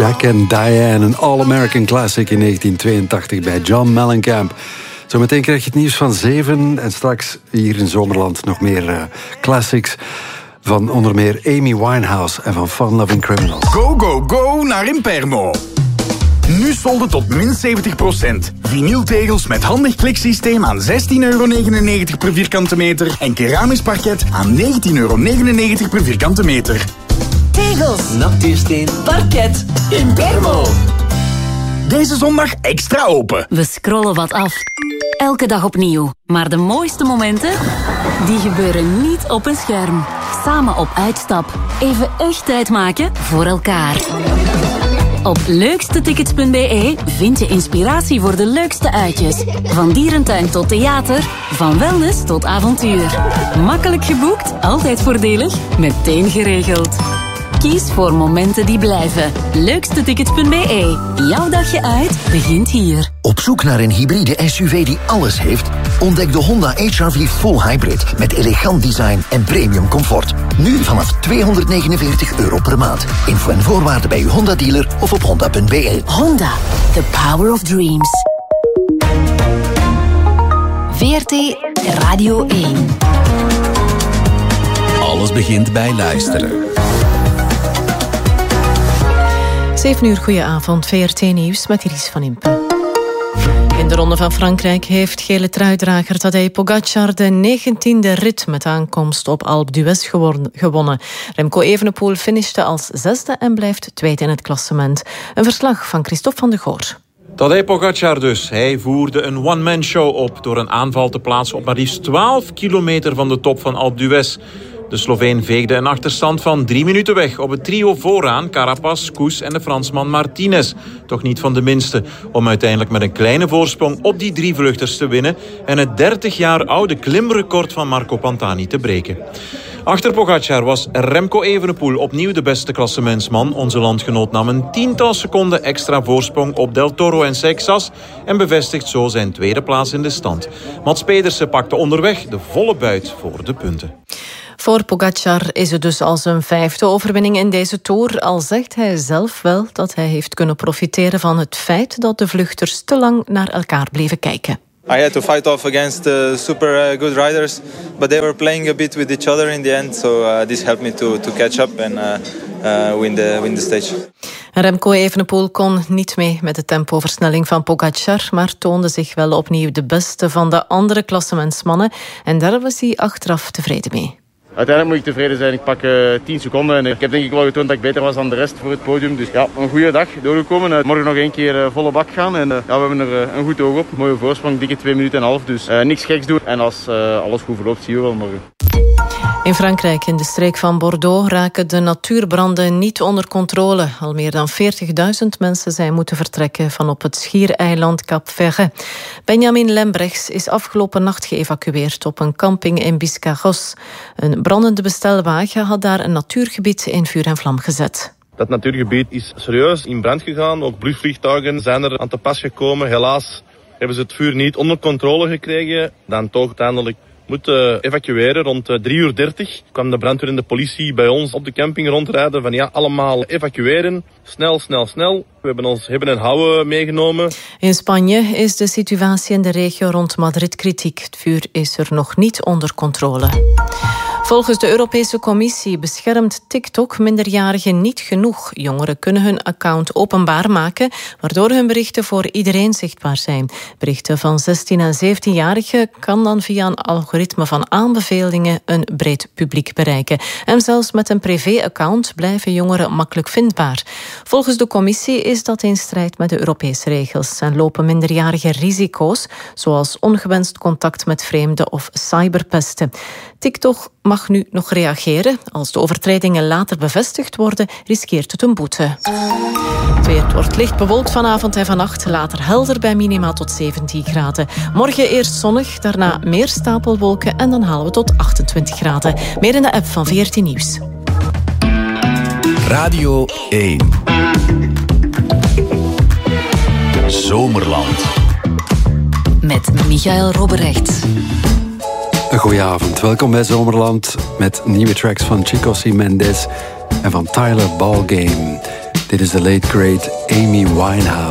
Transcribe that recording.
Jack and Diane, een All-American Classic in 1982 bij John Mellencamp. Zometeen krijg je het nieuws van 7 en straks hier in Zomerland nog meer classics van onder meer Amy Winehouse en van Fun Loving Criminals. Go, go, go naar Impermo. Nu solden tot min 70%. Vinyltegels met handig kliksysteem aan €16,99 per vierkante meter en keramisch parket aan €19,99 per vierkante meter. Tegels, natuursteen, parket, Impermo. Deze zondag extra open. We scrollen wat af. Elke dag opnieuw. Maar de mooiste momenten, die gebeuren niet op een scherm. Samen op uitstap. Even echt tijd maken voor elkaar. Op leukstetickets.be vind je inspiratie voor de leukste uitjes. Van dierentuin tot theater, van wellness tot avontuur. Makkelijk geboekt, altijd voordelig, meteen geregeld. Kies voor momenten die blijven. Leukstetickets.be. Jouw dagje uit begint hier. Op zoek naar een hybride SUV die alles heeft? Ontdek de Honda HR-V Full Hybrid met elegant design en premium comfort. Nu vanaf €249 per maand. Info en voorwaarden bij uw Honda-dealer of op honda.be. Honda, the power of dreams. VRT Radio 1. Alles begint bij luisteren. 7 uur, goedenavond, VRT Nieuws met Iris van Impe. In de Ronde van Frankrijk heeft gele truidrager Tadej Pogacar de 19e rit met aankomst op Alpe d'Huez gewonnen. Remco Evenepoel finishte als 6e en blijft tweede in het klassement. Een verslag van Christophe van de Goor. Tadej Pogacar dus. Hij voerde een one-man-show op door een aanval te plaatsen op maar liefst 12 kilometer van de top van Alpe d'Huez. De Sloveen veegde een achterstand van 3 minuten weg op het trio vooraan, Carapaz, Koes en de Fransman Martinez. Toch niet van de minste, om uiteindelijk met een kleine voorsprong op die 3 vluchters te winnen en het 30 jaar oude klimrecord van Marco Pantani te breken. Achter Pogacar was Remco Evenepoel opnieuw de beste klassementsman. Onze landgenoot nam een 10-tal seconden extra voorsprong op Del Toro en Seixas en bevestigt zo zijn tweede plaats in de stand. Mats Pedersen pakte onderweg de volle buit voor de punten. Voor Pogacar is het dus al zijn 5e overwinning in deze Tour, al zegt hij zelf wel dat hij heeft kunnen profiteren van het feit dat de vluchters te lang naar elkaar bleven kijken. I had to fight off against super good riders, but they were playing a bit with each other in the end, so this helped me to catch up and win the stage. Remco Evenepoel kon niet mee met de tempoversnelling van Pogacar, maar toonde zich wel opnieuw de beste van de andere klassementsmannen en daar was hij achteraf tevreden mee. Uiteindelijk moet ik tevreden zijn. Ik pak 10 seconden en ik heb denk ik wel getoond dat ik beter was dan de rest voor het podium. Dus ja, een goede dag doorgekomen. Morgen nog 1 keer volle bak gaan en we hebben er een goed oog op. Mooie voorsprong, dikke 2 minuten en een half. Dus niks geks doen. En als alles goed verloopt, zien we wel morgen. In Frankrijk, in de streek van Bordeaux, raken de natuurbranden niet onder controle. Al meer dan 40.000 mensen zijn moeten vertrekken van op het schiereiland Cap Ferret. Benjamin Lembrechts is afgelopen nacht geëvacueerd op een camping in Biscarrosse. Een brandende bestelwagen had daar een natuurgebied in vuur en vlam gezet. Dat natuurgebied is serieus in brand gegaan. Ook blusvliegtuigen zijn er aan te pas gekomen. Helaas hebben ze het vuur niet onder controle gekregen. Dan toch uiteindelijk moeten evacueren. Rond 3:30 kwam de brandweer en de politie bij ons op de camping rondrijden. Van ja, allemaal evacueren. Snel, snel, snel. We hebben ons hebben en houden meegenomen. In Spanje is de situatie in de regio rond Madrid kritiek. Het vuur is er nog niet onder controle. Volgens de Europese Commissie beschermt TikTok minderjarigen niet genoeg. Jongeren kunnen hun account openbaar maken, waardoor hun berichten voor iedereen zichtbaar zijn. Berichten van 16- en 17-jarigen kan dan via een algoritme van aanbevelingen een breed publiek bereiken. En zelfs met een privé-account blijven jongeren makkelijk vindbaar. Volgens de Commissie is dat in strijd met de Europese regels en lopen minderjarigen risico's, zoals ongewenst contact met vreemden of cyberpesten. TikTok mag nu nog reageren. Als de overtredingen later bevestigd worden, riskeert het een boete. Het weer wordt licht bewolkt vanavond en vannacht. Later helder bij minima tot 17 graden. Morgen eerst zonnig, daarna meer stapelwolken en dan halen we tot 28 graden. Meer in de app van VRT Nieuws. Radio 1. Zomerland. Met Michael Robberecht. Een goeie avond. Welkom bij Zomerland met nieuwe tracks van Chico C. Mendes en van Tyler Ballgame. Dit is de late great Amy Winehouse.